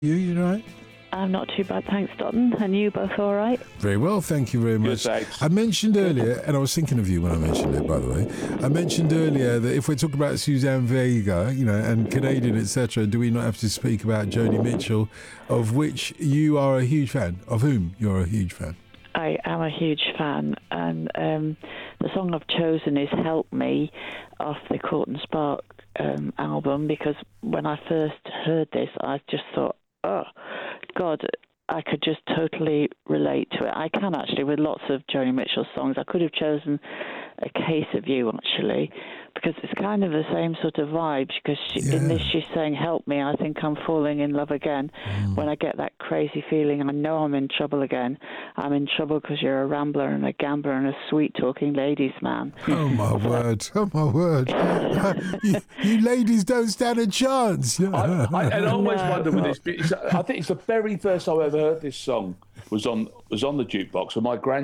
You right? I'm not too bad, thanks, Dotton. And you both all right? Very well, thank you very much. thanks. I mentioned earlier, and I was thinking of you when I mentioned it, by the way. I mentioned earlier that if we're talking about Suzanne Vega, and Canadian, etc., do we not have to speak about Joni Mitchell, of which you are a huge fan, of whom you're a huge fan? I am a huge fan, and the song I've chosen is Help Me off the Court and Spark album, because when I first heard this, I just thought, oh, God, I could just totally relate to it. I can actually with lots of Joni Mitchell songs. I could have chosen A Case of You, actually, because it's kind of the same sort of vibe, because in this she's saying, help me, I think I'm falling in love again. When I get that crazy feeling, I know I'm in trouble again. I'm in trouble because you're a rambler and a gambler and a sweet-talking ladies man. Oh, my word. Oh, my word. you ladies don't stand a chance. I always wonder with this. I think it's the very first time I ever heard this song was on the jukebox, and my